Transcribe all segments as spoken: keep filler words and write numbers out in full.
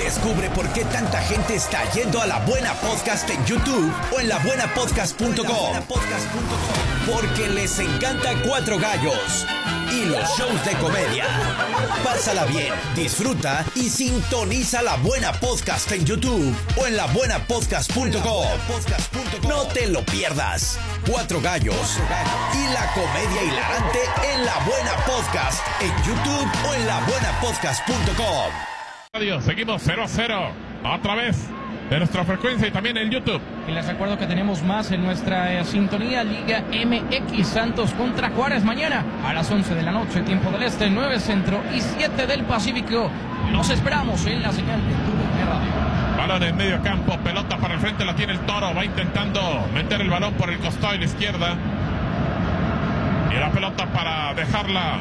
Descubre por qué tanta gente está yendo a La Buena Podcast en YouTube o en la buena podcast punto com. Porque les encanta Cuatro Gallos y los shows de comedia. Pásala bien, disfruta y sintoniza La Buena Podcast en YouTube o en la buena podcast punto com. No te lo pierdas. Cuatro Gallos y la comedia hilarante en La Buena Podcast en YouTube o en la buena podcast punto com. Adiós, seguimos cero a cero a través de nuestra frecuencia y también en YouTube. Y les recuerdo que tenemos más en nuestra eh, sintonía Liga M X Santos contra Juárez mañana a las once de la noche, tiempo del Este, nueve Centro y siete del Pacífico. Los esperamos en la señal de T V G Radio. Balón en medio campo, pelota para el frente, la tiene el Toro, va intentando meter el balón por el costado y la izquierda. Y la pelota para dejarla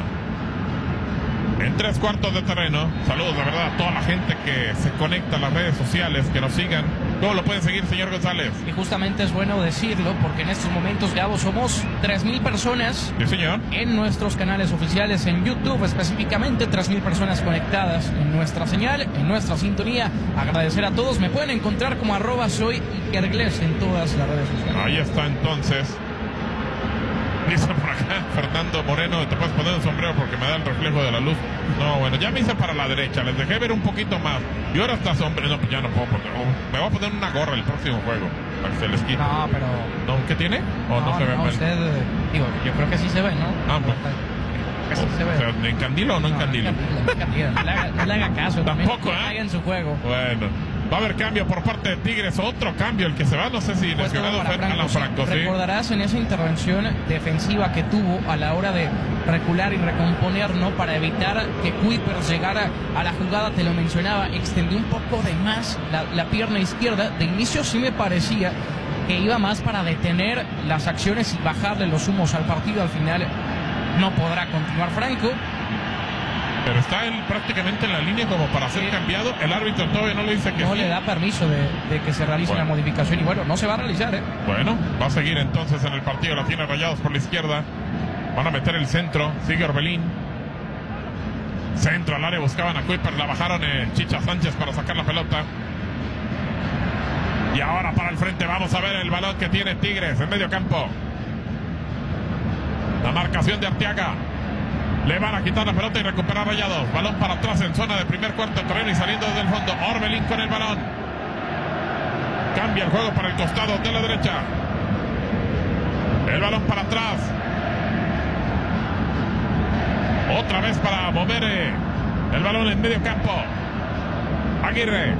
en tres cuartos de terreno. Saludos de verdad a toda la gente que se conecta a las redes sociales, que nos sigan. ¿Cómo lo pueden seguir, señor González? Y justamente es bueno decirlo porque en estos momentos, Gabo, somos tres mil personas. Sí, señor. En nuestros canales oficiales en YouTube, específicamente tres mil personas conectadas en nuestra señal, en nuestra sintonía. Agradecer a todos. Me pueden encontrar como arroba soy Ikergles en todas las redes sociales. Ahí está entonces. Dice por acá Fernando Moreno, te puedes poner un sombrero porque me da el reflejo de la luz. No, bueno, ya me hice para la derecha, les dejé ver un poquito más. Y ahora está sombrero, no, pues ya no puedo poner. Oh, me voy a poner una gorra el próximo juego para que se les quite. No, pero... ¿No? ¿Qué tiene? ¿O no, no se ve no, mal? Usted, digo, yo creo que sí se ve, ¿no? Ah, pues. Que sí se ve. O sea, ¿en candilo o no en candilo? No, en candilo, no le haga, no le haga caso. Tampoco, ¿eh? Haga en su juego. Bueno. Va a haber cambio por parte de Tigres, otro cambio, el que se va, no sé si Pues lesionado fue Alan Franco, ¿sí? Recordarás en esa intervención defensiva que tuvo a la hora de recular y recomponer, ¿no? Para evitar que Kuipers llegara a la jugada, te lo mencionaba, extendió un poco de más la, la pierna izquierda. De inicio sí me parecía que iba más para detener las acciones y bajarle los humos al partido. Al final no podrá continuar Franco. Pero está él prácticamente en la línea como para ser cambiado. El árbitro todavía no le dice que no sí. le da permiso de, de que se realice bueno. la modificación. Y bueno, no se va a realizar, ¿eh? Bueno, va a seguir entonces en el partido. La tiene Rayados por la izquierda. Van a meter el centro. Sigue Orbelín. Centro al área. Buscaban a Kuiper. La bajaron en Chicha Sánchez para sacar la pelota. Y ahora para el frente. Vamos a ver el balón que tiene Tigres en medio campo. La marcación de Arteaga. Le van a quitar la pelota y recuperar Rayados. Balón para atrás en zona de primer cuarto de terreno y saliendo desde el fondo. Orbelín con el balón. Cambia el juego para el costado de la derecha. El balón para atrás. Otra vez para mover el balón en medio campo. Aguirre.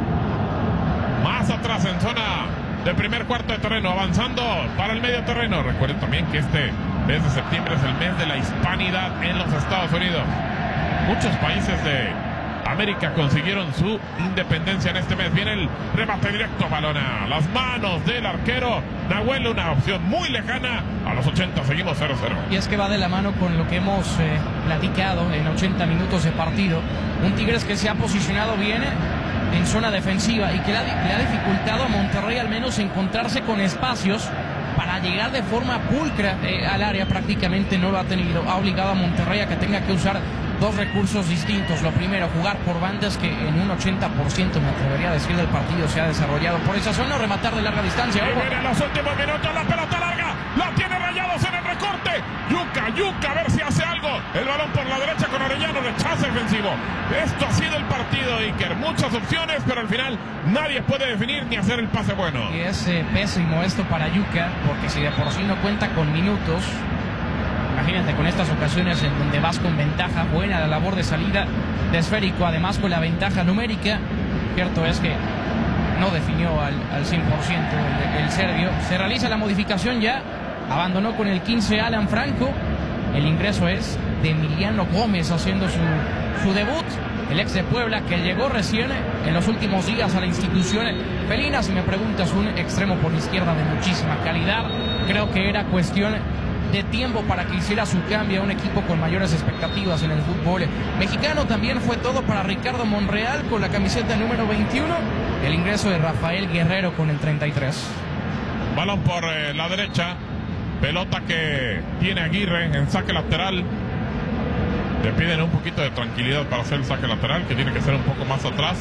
Más atrás en zona de primer cuarto de terreno. Avanzando para el medio terreno. Recuerden también que este mes de septiembre es el mes de la hispanidad en los Estados Unidos. Muchos países de América consiguieron su independencia en este mes. Viene el remate directo, balón a las manos del arquero Nahuel, una opción muy lejana. A los ochenta seguimos cero cero. Y es que va de la mano con lo que hemos eh, platicado en ochenta minutos de partido. Un Tigres que se ha posicionado bien en zona defensiva y que le ha, le ha dificultado a Monterrey al menos encontrarse con espacios para llegar de forma pulcra eh, al área. Prácticamente no lo ha tenido. Ha obligado a Monterrey a que tenga que usar dos recursos distintos. Lo primero, jugar por bandas, que en un ochenta por ciento me atrevería a decir del partido se ha desarrollado por esa zona. Rematar de larga distancia. Y viene en los últimos minutos la pelota larga. La tiene Rayados en el recorte. Yuca, Yuca, a ver si hace algo. El balón por la derecha con Orellano. Rechaza defensivo. Esto ha sido el partido, Iker. Muchas opciones, pero al final nadie puede definir ni hacer el pase bueno. Y es eh, pésimo esto para Yuca, porque si de por sí no cuenta con minutos, imagínate con estas ocasiones en donde vas con ventaja. Buena la labor de salida de Esférico, además con la ventaja numérica. Cierto es que no definió al, al cien por ciento el, el serbio. Se realiza la modificación ya. Abandonó con el quince Alan Franco. El ingreso es de Emiliano Gómez haciendo su, su debut. El ex de Puebla, que llegó recién en los últimos días a la institución felina. Si me preguntas, un extremo por la izquierda de muchísima calidad. Creo que era cuestión de tiempo para que hiciera su cambio a un equipo con mayores expectativas en el fútbol mexicano. También fue todo para Ricardo Monreal con la camiseta número veintiuno. El ingreso de Rafael Guerrero con el treinta y tres. Balón por eh, la derecha. Pelota que tiene Aguirre en saque lateral. Le piden un poquito de tranquilidad para hacer el saque lateral, que tiene que ser un poco más atrás.